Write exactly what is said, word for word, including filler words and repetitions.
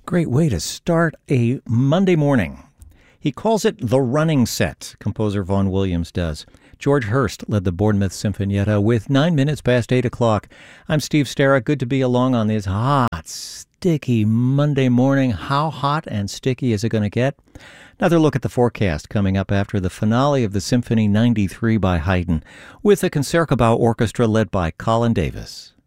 Great way to start a Monday morning. He calls it the running set, composer Vaughan Williams does. George Hurst led the Bournemouth Sinfonietta with nine minutes past eight o'clock. I'm Steve Starrett. Good to be along on this hot, sticky Monday morning. How hot and sticky is it going to get? Another look at the forecast coming up after the finale of the Symphony ninety-three by Haydn with the Concertgebouw Orchestra led by Colin Davis.